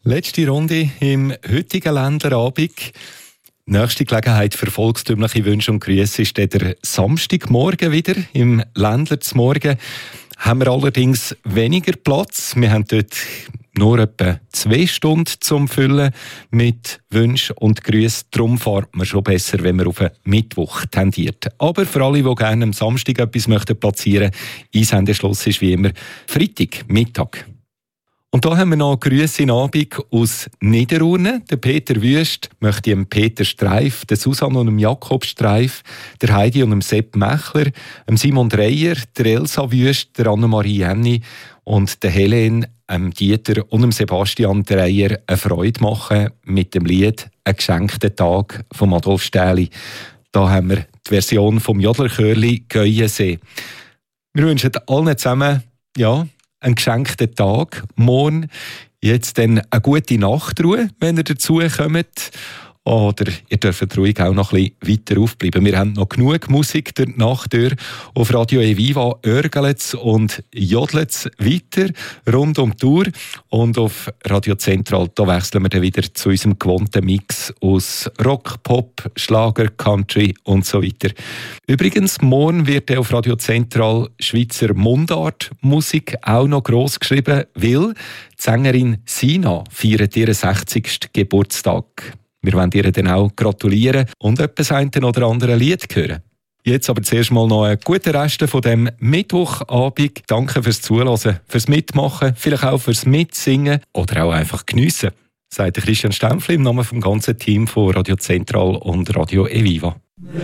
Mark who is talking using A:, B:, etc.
A: Letzte Runde im heutigen Länderabend. Nächste Gelegenheit für volkstümliche Wünsche und Grüße ist der Samstagmorgen wieder. Im Ländler zum Morgen haben wir allerdings weniger Platz. Wir haben dort nur etwa 2 Stunden zum Füllen mit Wünschen und Grüßen. Darum fährt man schon besser, wenn man auf einen Mittwoch tendiert. Aber für alle, die gerne am Samstag etwas platzieren möchten, Einsendeschluss ist wie immer Freitag, Mittag. Und da haben wir noch Grüße in Abend aus Niederurne. Der Peter Wüst möchte dem Peter Streif, der Susanne und dem Jakob Streif, der Heidi und dem Sepp Mechler, dem Simon Dreyer, der Elsa Wüst, der Annemarie Jenny und der Helen, dem Dieter und dem Sebastian Dreyer eine Freude machen mit dem Lied «Ein geschenkter Tag» von Adolf Stähli. Da haben wir die Version vom Jodlerchörli «Geuensee». Wir wünschen allen zusammen, einen geschenkten Tag. Morgen jetzt dann eine gute Nachtruhe, wenn ihr dazu kommt. Oder ihr dürft ruhig auch noch ein bisschen weiter aufbleiben. Wir haben noch genug Musik durch die Nacht durch. Auf Radio Eviva örgelt's und jodelt's weiter rund um die Tour. Und auf Radio Zentral, da wechseln wir dann wieder zu unserem gewohnten Mix aus Rock, Pop, Schlager, Country und so weiter. Übrigens, morgen wird auf Radio Zentral Schweizer Mundart-Musik auch noch gross geschrieben, weil die Sängerin Sina feiert ihren 60. Geburtstag. Wir wollen ihr dann auch gratulieren und etwas ein oder andere Lied hören. Jetzt aber zuerst mal noch einen guten Rest von dem Mittwochabend. Danke fürs Zuhören, fürs Mitmachen, vielleicht auch fürs Mitsingen oder auch einfach geniessen. Sagt Christian Stempfli im Namen vom ganzen Team von Radio Zentral und Radio Eviva.